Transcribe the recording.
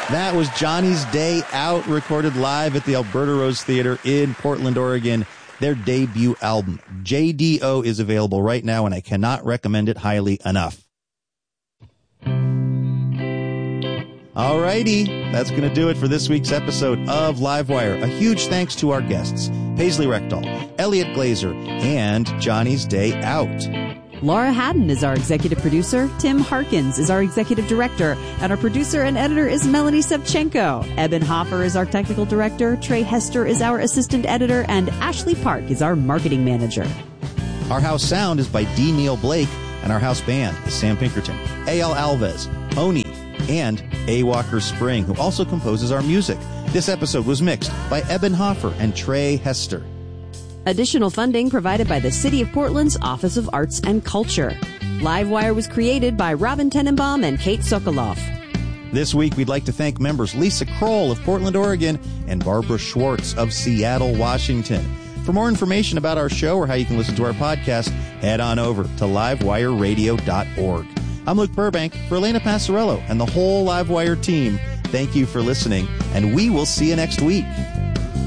That was Johnny's Day Out, recorded live at the Alberta Rose Theater in Portland, Oregon. Their debut album, JDO, is available right now, and I cannot recommend it highly enough. Alrighty, that's going to do it for this week's episode of Livewire. A huge thanks to our guests, Paisley Rechdahl, Elliot Glazer, and Johnny's Day Out. Laura Haddon is our executive producer. Tim Harkins is our executive director. And our producer and editor is Melanie Sevchenko. Eben Hoffer is our technical director. Trey Hester is our assistant editor. And Ashley Park is our marketing manager. Our house sound is by D. Neil Blake. And our house band is Sam Pinkerton, A.L. Alves, Oni, and A. Walker Spring, who also composes our music. This episode was mixed by Eben Hoffer and Trey Hester. Additional funding provided by the City of Portland's Office of Arts and Culture. Livewire was created by Robin Tenenbaum and Kate Sokoloff. This week, we'd like to thank members Lisa Kroll of Portland, Oregon, and Barbara Schwartz of Seattle, Washington. For more information about our show or how you can listen to our podcast, head on over to livewireradio.org. I'm Luke Burbank. For Elena Passarello and the whole Livewire team, thank you for listening, and we will see you next week.